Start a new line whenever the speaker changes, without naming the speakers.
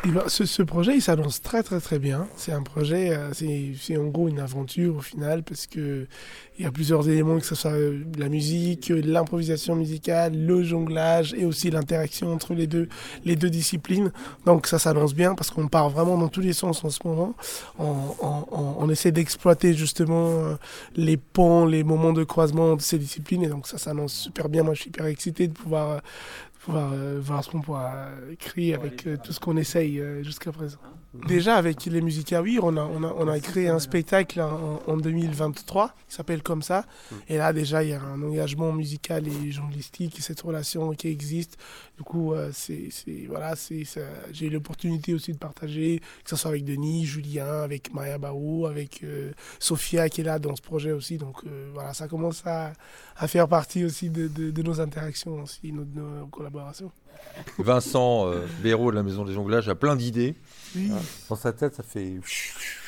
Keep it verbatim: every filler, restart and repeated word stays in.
Il va- ce, ce projet, il s'annonce très très très bien. C'est un projet, euh, c'est c'est en gros une aventure au final parce que il y a plusieurs éléments, que ce soit euh, la musique, euh, l'improvisation musicale, le jonglage et aussi l'interaction entre les deux, les deux disciplines. Donc ça s'annonce bien parce qu'on part vraiment dans tous les sens en ce moment. On, on- on- on essaie d'exploiter justement euh, les ponts, les moments de croisement de ces disciplines et donc ça s'annonce super bien. Moi, je suis hyper excité de pouvoir euh, pouvoir euh, voir ce qu'on pourra euh, créer avec euh, tout ce qu'on essaye euh, jusqu'à présent. Déjà, avec les Musica, oui, on a, on a, on a créé un spectacle en, en deux mille vingt-trois qui s'appelle comme ça. Et là, déjà, il y a un engagement musical et journalistique et cette relation qui existe. Du coup, euh, c'est, c'est, voilà, c'est, ça- j'ai eu l'opportunité aussi de partager, que ce soit avec Denis, Julien, avec Maya Barou, avec euh, Sophia qui est là dans ce projet aussi. Donc euh, voilà, ça commence à, à faire partie aussi de, de, de nos interactions, aussi, de nos collaborations.
Vincent euh, Béraud de la Maison des Jonglages a plein d'idées.
Oui.
Dans sa tête, ça fait